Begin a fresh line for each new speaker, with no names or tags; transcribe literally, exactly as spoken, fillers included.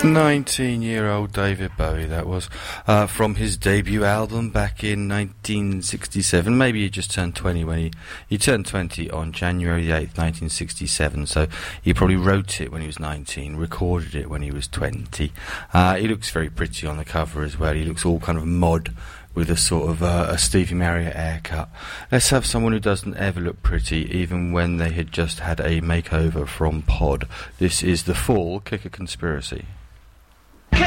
nineteen-year-old David Bowie, that was, uh, from his debut album back in nineteen sixty-seven. Maybe he just turned twenty when he... He turned twenty on January the eighth, nineteen sixty-seven, so he probably wrote it when he was nineteen, recorded it when he was twenty. Uh, he looks very pretty on the cover as well. He looks all kind of mod with a sort of uh, a Stevie Marriott haircut. Let's have someone who doesn't ever look pretty, even when they had just had a makeover from Pod. This is The Fall, Kicker Conspiracy.